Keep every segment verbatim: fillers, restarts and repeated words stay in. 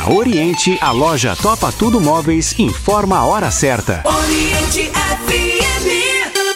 Na Oriente, a loja Topa Tudo Móveis informa a hora certa. Oriente F M.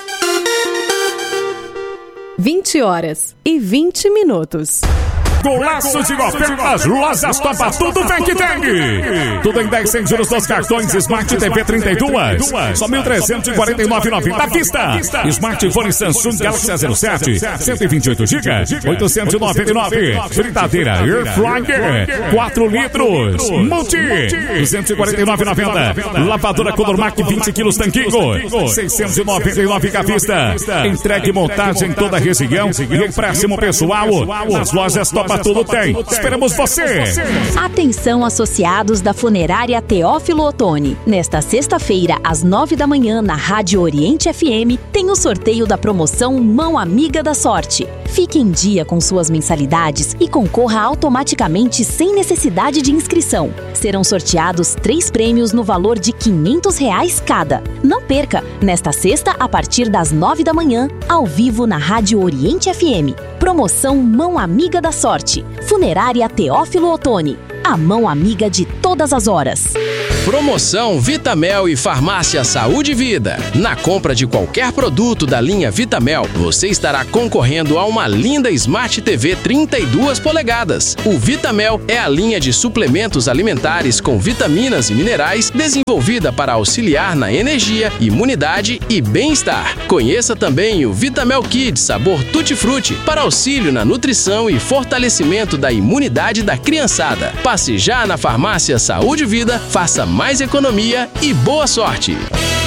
vinte horas e vinte minutos. Golaço de ofertas, lojas Topa Tudo vem que tem. Tudo em dez sem juros dos cartões Smart T V trinta e dois. Só mil trezentos e quarenta e nove reais e noventa centavos à vista. Smartphone Samsung Galaxy A zero sete, cento e vinte e oito gigas, oitocentos e noventa e nove reais. Fritadeira Air Fryer, quatro litros. Multi, duzentos e quarenta e nove reais e noventa centavos. Lavadora Colormac vinte quilos Tanquinho, seiscentos e noventa e nove reais à vista. Entregue montagem em toda a região e empréstimo pessoal nas lojas Topa Tudo tem. Esperamos você. Atenção, associados da Funerária Teófilo Otoni. Nesta sexta-feira, às nove da manhã, na Rádio Oriente F M, tem o sorteio da promoção Mão Amiga da Sorte. Fique em dia com suas mensalidades e concorra automaticamente sem necessidade de inscrição. Serão sorteados três prêmios no valor de quinhentos reais cada. Não perca, nesta sexta, a partir das nove da manhã, ao vivo na Rádio Oriente F M. Promoção Mão Amiga da Sorte. Funerária Teófilo Otoni. A mão amiga de todas as horas. Promoção Vitamel e Farmácia Saúde e Vida. Na compra de qualquer produto da linha Vitamel, você estará concorrendo a uma linda Smart T V trinta e duas polegadas. O Vitamel é a linha de suplementos alimentares com vitaminas e minerais desenvolvida para auxiliar na energia, imunidade e bem-estar. Conheça também o Vitamel Kids sabor Tutti Frutti para auxílio na nutrição e fortalecimento da imunidade da criançada. Passe já na Farmácia Saúde e Vida, faça mais economia e boa sorte!